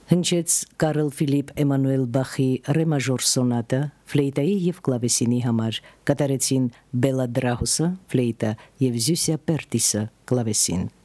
Հնչեց Կարլ Ֆիլիպ Էմանուել Բախի ռե մաժոր սոնատը ֆլեյտայի եւ կլավեսինի համար, կատարեցին Բելա Դրահուսը ֆլեյտա եւ Զյուսիա Պերտիսը կլավեսին։